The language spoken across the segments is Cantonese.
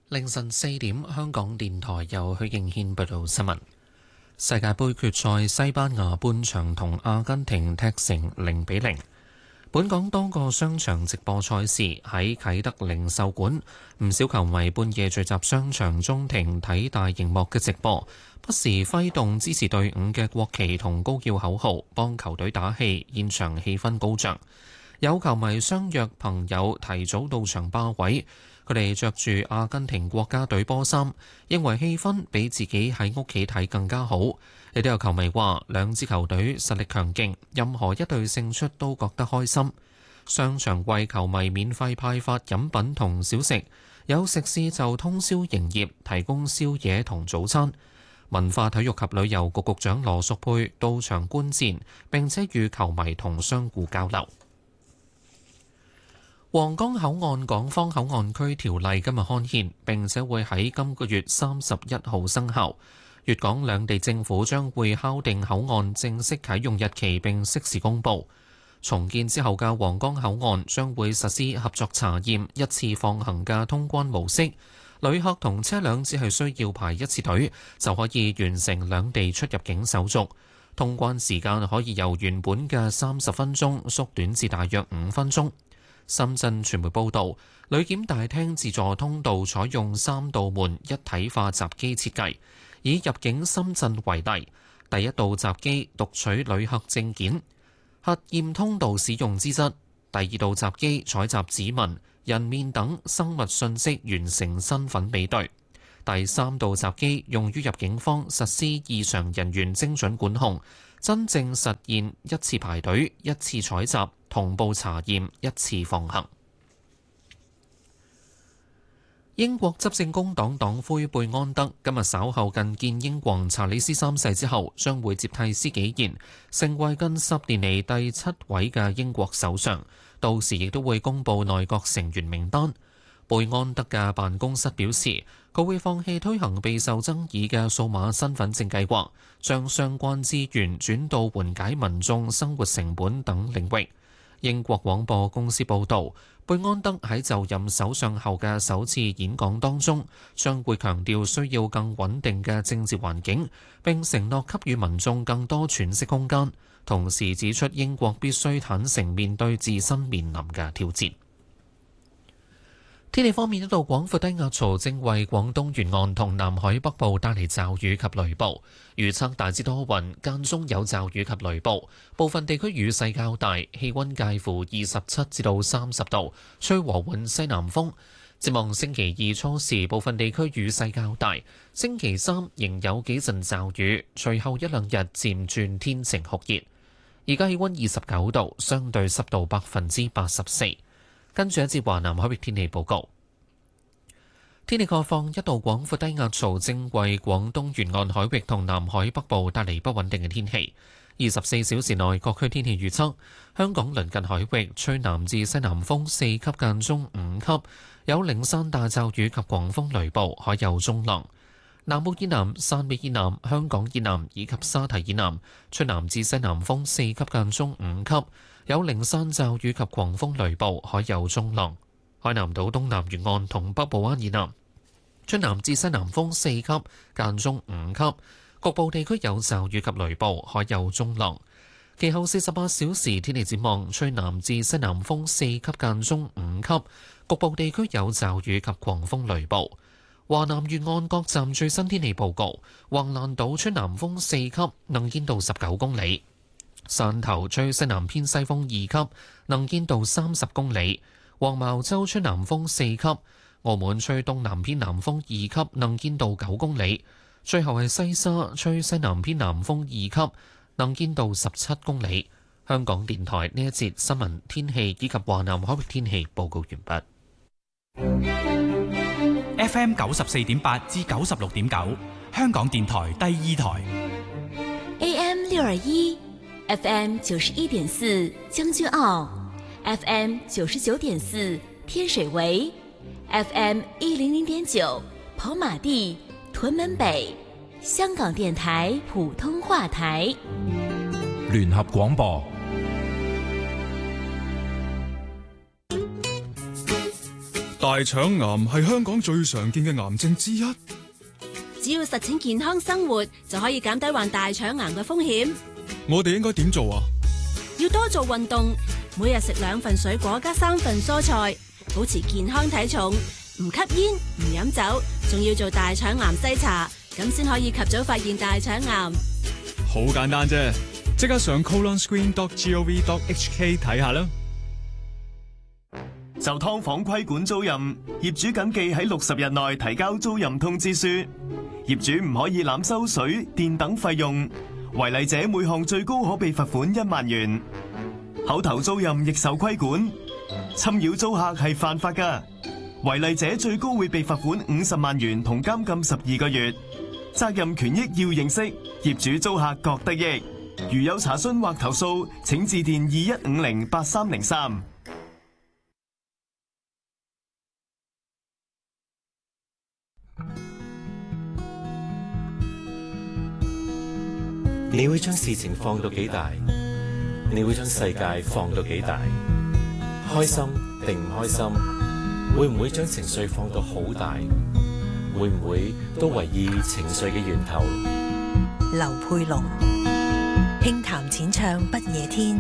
凌晨4點，香港電台由許敬軒報道新聞。世界盃決賽，西班牙半場同阿根廷踢成0-0。本港多個商場直播賽事，喺啟德零售館，唔少球迷半夜聚集商場中庭睇大熒幕嘅直播，不時揮動支持隊伍嘅國旗同高叫口號，幫球隊打氣，現場氣氛高漲。有球迷相約朋友提早到場霸位，佢哋着住阿根廷國家隊波衫，認為氣氛比自己喺屋企睇更加好。亦都有球迷話，兩支球隊實力強勁，任何一隊勝出都覺得開心。商場為球迷免費派發飲品同小食，有食肆就通宵營業，提供宵夜同早餐。文化體育及旅遊局局長羅淑佩到場觀戰，並且與球迷同商戶交流。皇崗口岸港方口岸區條例今日刊憲，並且會喺今個月31號生效。粵港兩地政府將會敲定口岸正式啟用日期，並適時公佈。重建之後嘅皇崗口岸將會實施合作查驗、一次放行嘅通關模式，旅客同車輛只係需要排一次隊，就可以完成兩地出入境手續。通關時間可以由原本嘅30分鐘縮短至大約5分鐘。深圳傳媒報導，旅檢大廳自助通道採用3道門一體化閘機設計，以入境深圳為例，第一道閘機讀取旅客證件、核驗通道使用資質；第二道閘機採集指紋、人面等生物信息，完成身份比對；第三道閘機用於入境方實施異常人員精準管控，真正實現一次排隊、一次採集、同步查驗、一次放行。英國執政工黨黨魁貝安德今日稍後覲見英皇查理斯三世之後，將會接替施紀賢，成為近10年嚟第7位嘅英國首相。到時亦都會公布內閣成員名單。貝安德嘅辦公室表示，佢會放棄推行備受爭議嘅數碼身份證計劃，將相關資源轉到緩解民眾生活成本等領域。英國廣播公司報導，貝安德喺就任首相後嘅首次演講當中，將會強調需要更穩定嘅政治環境，並承諾給予民眾更多喘息空間，同時指出英國必須坦誠面對自身面臨嘅挑戰。天氣方面，一道廣闊低壓槽正為廣東沿岸同南海北部帶嚟驟雨及雷暴，預測大致多雲，間中有驟雨及雷暴，部分地區雨勢較大，氣溫介乎27至到30度，吹和緩西南風。展望星期2初時，部分地區雨勢較大，星期3仍有幾陣驟雨，隨後一兩日漸轉天晴酷熱。而家氣溫29度，相對濕度84%。跟住一節華南海域天氣報告。天氣概況，一道廣闊低壓槽正為廣東沿岸海域同南海北部帶嚟不穩定嘅天氣。24小時內各區天氣預測：香港鄰近海域吹南至西南風4級間中5級，有零散大驟雨及狂風雷暴，海有中浪。南澳以南、汕尾以南、香港以南以及沙堤以南吹南至西南風4級間中5級。有零散驟雨及狂風雷暴，海有中浪。海南島東南沿岸同北部灣以南吹南至西南風4級，間中5級，局部地區有驟雨及雷暴，海有中浪。其後48小時天氣展望，吹南至西南風4級，間中5級，局部地區有驟雨及狂風雷暴。華南沿岸各站最新天氣報告：橫瀾島吹南風4級，能見度19公里。汕頭吹西南偏西風2級，能見度30公里；黃茅洲吹南風4級，澳門吹東南偏南風2級，能見度9公里。最後係西沙吹西南偏南風2級，能見度17公里。香港電台呢一節新聞天氣以及華南海域天氣報告完畢。FM 94.8至96.9，香港電台第2台。 AM 621。FM 91.4將軍澳 ，FM 99.4天水圍 ，FM 100.9跑馬地、屯門北，香港電台普通話台。 聯合廣播。 大腸癌係香港最常見嘅癌症之一。 只要實踐健康生活，就可以減低患大腸癌嘅風險。 我哋應該點做啊？ 要多做運動，每日食2份水果加3份蔬菜，保持健康體重，唔吸煙唔飲酒，仲要做大腸癌篩查，咁先可以及早發現大腸癌。 好簡單啫，即刻上 colonscreen.gov.hk 睇下啦。 就劏房規管租賃，業主謹記喺60日內提交租賃通知書。業主唔可以濫收水電等費用，違例者每項最高可被罰款1萬元。口頭租賃亦受規管，侵擾租客係犯法㗎，違例者最高會被罰款50萬元同監禁12個月。責任權益要認識，業主租客各得益。如有查詢或投訴，請致電21508303。 你會將事情放到幾大？你會將世界放到幾大？開心定唔開心？會唔會將情緒放到好大？會唔會都為意情緒嘅源頭？ 劉佩龍輕談淺唱不夜天，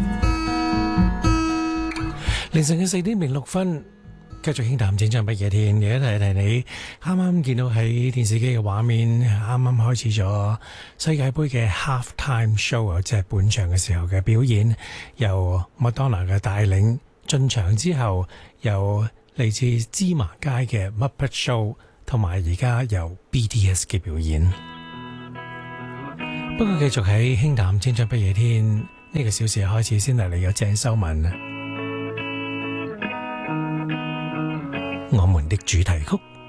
凌晨嘅4點06分。繼續輕談淺唱不夜天，而家提你啱啱見到喺電視機嘅畫面，啱啱開始咗世界盃嘅 halftime show， 即係半場嘅時候嘅表演，由麥當娜嘅帶領進場之後，由嚟自芝麻街嘅 Muppet Show， 同埋而家由 BTS 嘅表演。不過繼續喺輕談淺唱不夜天呢個小時開始，先嚟有鄭秀文我們的主題曲。